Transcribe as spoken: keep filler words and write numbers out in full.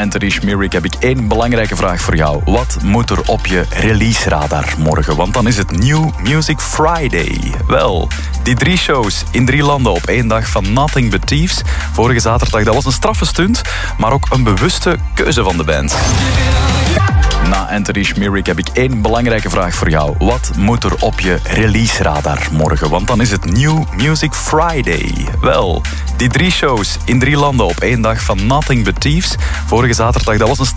Anthony Schmierik heb ik één belangrijke vraag voor jou. Wat moet er op je release radar morgen? Want dan is het New Music Friday. Wel, die drie shows in drie landen op één dag van Nothing But Thieves. Vorige zaterdag, dat was een straffe stunt, maar ook een bewuste keuze van de band. Na Anthony Schmierik heb ik één belangrijke vraag voor jou. Wat moet er op je release radar morgen? Want dan is het New Music Friday. Wel, die drie shows in drie landen op één dag van Nothing But Thieves. Vorige zaterdag, dat was een